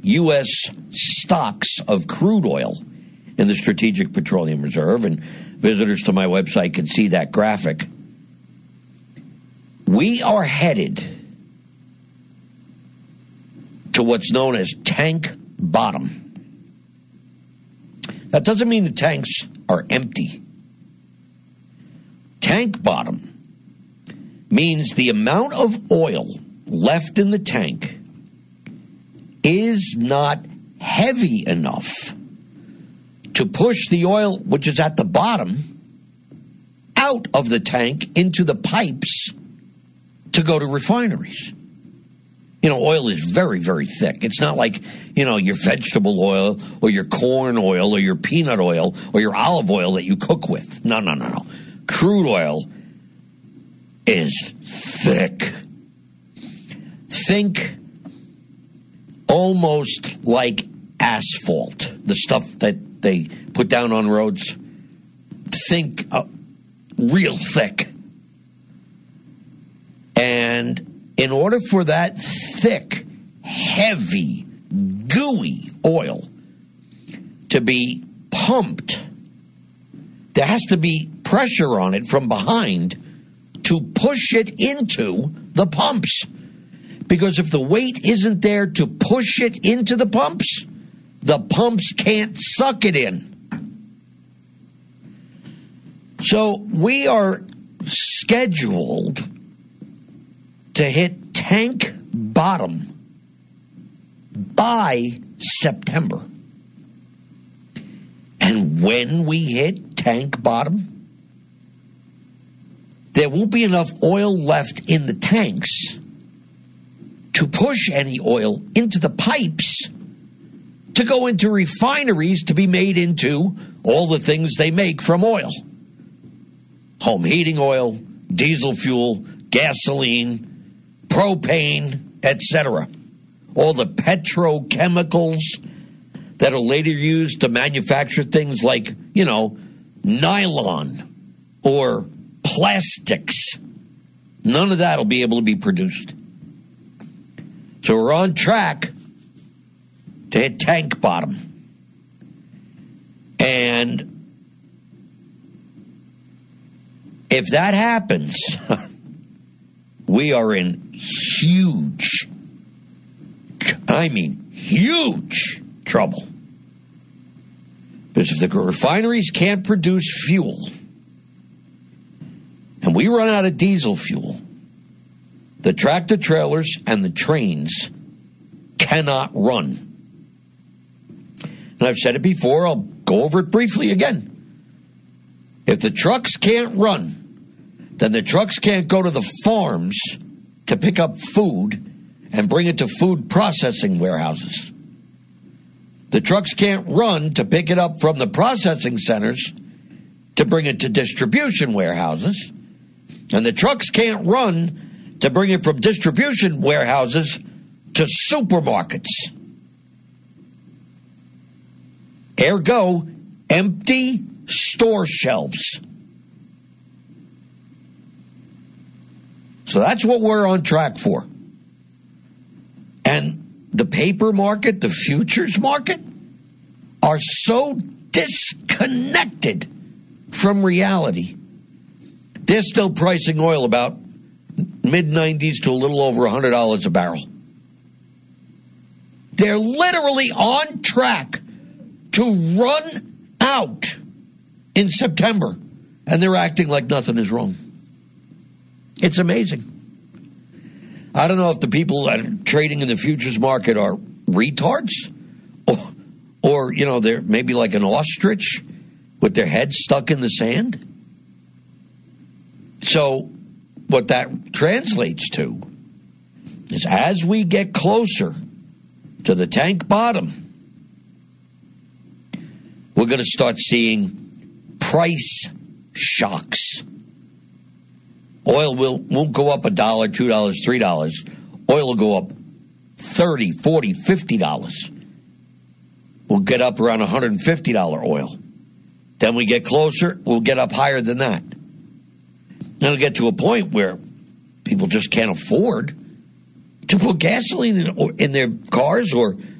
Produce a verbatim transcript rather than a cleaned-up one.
U S stocks of crude oil in the Strategic Petroleum Reserve, and visitors to my website can see that graphic. We are headed to what's known as tank bottom. That doesn't mean the tanks are empty. Tank bottom means the amount of oil left in the tank is not heavy enough to push the oil, which is at the bottom, out of the tank into the pipes to go to refineries. You know, oil is very, very thick. It's not like, you know, your vegetable oil or your corn oil or your peanut oil or your olive oil that you cook with. No, no, no, no. Crude oil is thick. Think almost like asphalt, the stuff that they put down on roads. Think uh, real thick. And in order for that thick, heavy, gooey oil to be pumped, there has to be pressure on it from behind to push it into the pumps. Because if the weight isn't there to push it into the pumps, the pumps can't suck it in. So we are scheduled to hit tank bottom by September. And when we hit tank bottom, there won't be enough oil left in the tanks to push any oil into the pipes to go into refineries to be made into all the things they make from oil. Home heating oil, diesel fuel, gasoline, propane, et cetera. All the petrochemicals that are later used to manufacture things like, you know, nylon or plastics. None of that will be able to be produced. So we're on track to hit tank bottom. And if that happens, we are in huge, I mean huge trouble. Because if the refineries can't produce fuel, and we run out of diesel fuel, the tractor trailers and the trains cannot run. And I've said it before, I'll go over it briefly again. If the trucks can't run, then the trucks can't go to the farms to pick up food and bring it to food processing warehouses. The trucks can't run to pick it up from the processing centers to bring it to distribution warehouses. And the trucks can't run to bring it from distribution warehouses to supermarkets. Ergo, empty store shelves. So that's what we're on track for. And the paper market, the futures market, are so disconnected from reality. They're still pricing oil about mid nineties to a little over one hundred dollars a barrel. They're literally on track to run out in September, and they're acting like nothing is wrong. It's amazing. I don't know if the people that are trading in the futures market are retards or, or you know, they're maybe like an ostrich with their head stuck in the sand. So what that translates to is as we get closer to the tank bottom, we're going to start seeing price shocks. Oil will, won't go up a dollar, two dollars, three dollars. Oil will go up thirty dollars, forty dollars, fifty dollars. We'll get up around one hundred fifty dollars oil. Then we get closer, we'll get up higher than that. Then it'll get to a point where people just can't afford to put gasoline in, in their cars or